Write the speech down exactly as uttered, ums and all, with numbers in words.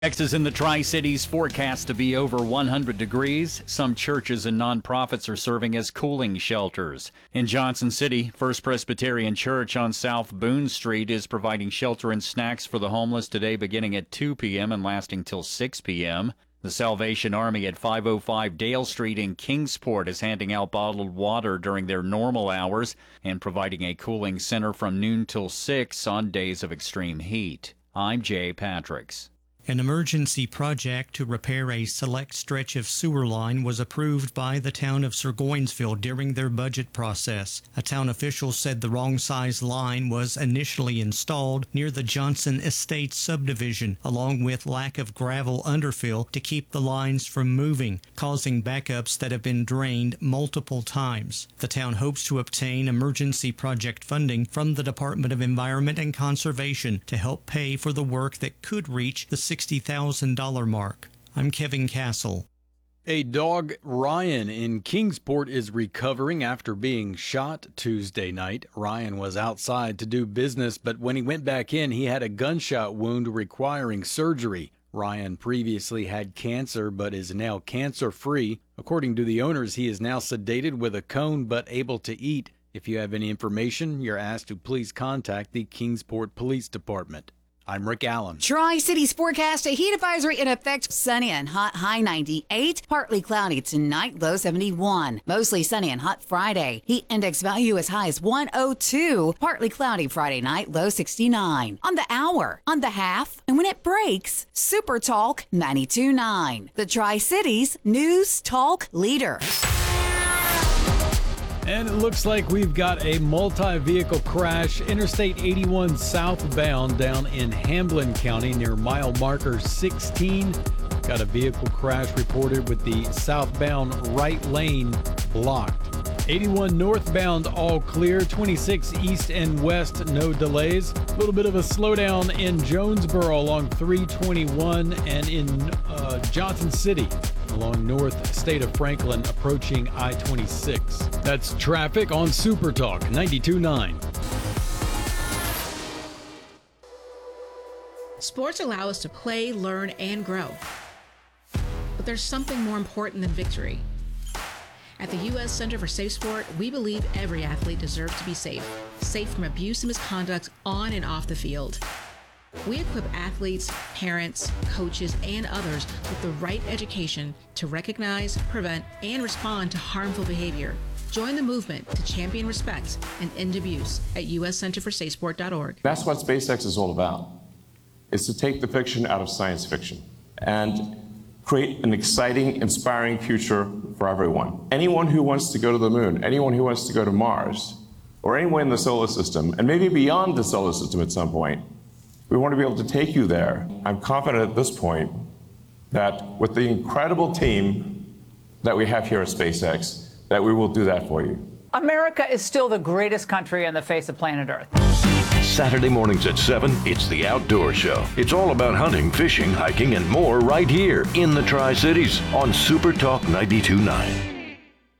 Texas in the Tri-Cities forecast to be over one hundred degrees. Some churches and nonprofits are serving as cooling shelters. In Johnson City, First Presbyterian Church on South Boone Street is providing shelter and snacks for the homeless today beginning at two p.m. and lasting till six p.m. The Salvation Army at five oh five Dale Street in Kingsport is handing out bottled water during their normal hours and providing a cooling center from noon till six on days of extreme heat. I'm Jay Patricks. An emergency project to repair a select stretch of sewer line was approved by the town of Surgoinsville during their budget process. A town official said the wrong size line was initially installed near the Johnson Estates subdivision, along with lack of gravel underfill to keep the lines from moving, causing backups that have been drained multiple times. The town hopes to obtain emergency project funding from the Department of Environment and Conservation to help pay for the work that could reach the sixty thousand dollars mark. I'm Kevin Castle. A dog, Ryan, in Kingsport is recovering after being shot Tuesday night. Ryan was outside to do business, but when he went back in, he had a gunshot wound requiring surgery. Ryan previously had cancer, but is now cancer-free. According to the owners, he is now sedated with a cone, but able to eat. If you have any information, you're asked to please contact the Kingsport Police Department. I'm Rick Allen. Tri-Cities forecast, a heat advisory in effect. Sunny and hot, high ninety-eight. Partly cloudy tonight, low seventy-one. Mostly sunny and hot Friday. Heat index value as high as one oh two. Partly cloudy Friday night, low sixty-nine. On the hour, on the half, and when it breaks, Super Talk ninety-two point nine. The Tri-Cities News Talk Leader. And it looks like we've got a multi-vehicle crash, Interstate eighty-one southbound down in Hamblin County near mile marker sixteen. Got a vehicle crash reported with the southbound right lane blocked. eighty-one northbound all clear, twenty-six east and west no delays. A little bit of a slowdown in Jonesboro along three twenty-one and in uh, Johnson City along North State of Franklin approaching I twenty-six. That's traffic on Super Talk ninety-two point nine. Sports allow us to play, learn, and grow. But there's something more important than victory. At the U S Center for Safe Sport, we believe every athlete deserves to be safe, safe from abuse and misconduct on and off the field. We equip athletes, parents, coaches, and others with the right education to recognize, prevent, and respond to harmful behavior. Join the movement to champion respect and end abuse at U S center for safe sport dot org. That's what SpaceX is all about. It's to take the fiction out of science fiction and create an exciting, inspiring future for everyone. Anyone who wants to go to the moon, anyone who wants to go to Mars, or anyone in the solar system, and maybe beyond the solar system at some point, we want to be able to take you there. I'm confident at this point that with the incredible team that we have here at SpaceX, that we will do that for you. America is still the greatest country on the face of planet Earth. Saturday mornings at seven, it's The Outdoor Show. It's all about hunting, fishing, hiking, and more right here in the Tri-Cities on Super Talk ninety-two point nine.